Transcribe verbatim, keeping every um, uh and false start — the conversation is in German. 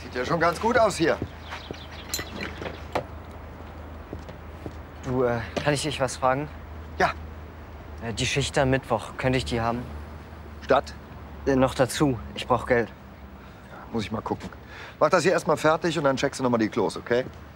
Sieht ja schon ganz gut aus hier. Du, äh, kann ich dich was fragen? Ja. Äh, die Schicht am Mittwoch, könnte ich die haben? Stadt? Äh, noch dazu, ich brauche Geld. Muss ich mal gucken. Mach das hier erstmal fertig und dann checkst du noch mal die Klos, okay?